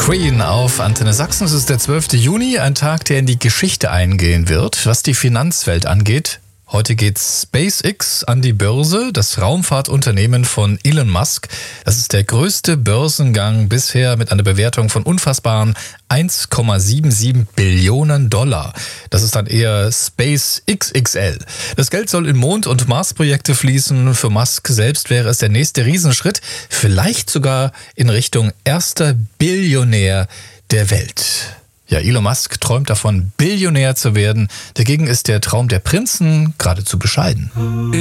Queen auf Antenne Sachsen. Es ist der 12. Juni, ein Tag, der in die Geschichte eingehen wird, was die Finanzwelt angeht. Heute geht SpaceX an die Börse, das Raumfahrtunternehmen von Elon Musk. Das ist der größte Börsengang bisher mit einer Bewertung von unfassbaren 1,77 Billionen $. Das ist dann eher Space XXL. Das Geld soll in Mond- und Marsprojekte fließen. Für Musk selbst wäre es der nächste Riesenschritt, vielleicht sogar in Richtung erster Billionär der Welt. Ja, Elon Musk träumt davon, Billionär zu werden. Dagegen ist der Traum der Prinzen geradezu bescheiden.